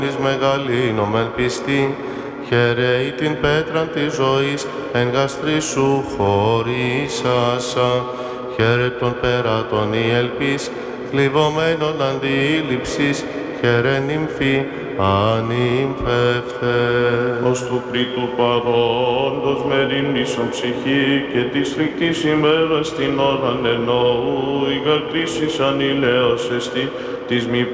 Εις μεγαλύνομεν πιστή, χαιρέει την πέτραν της ζωής, εν γαστρί σου χωρίσασα. Χαίρε των περάτων η ελπίς, θλιβωμένων αντίληψης, χαίρε νυμφή ανυμφεύθε. Ως του πρίτου παρόντος μεριμνήσον ψυχή και της φρικτής ημέρας την ώραν εννοού, η γαρκρίσης ανηλαίος εστί, της μη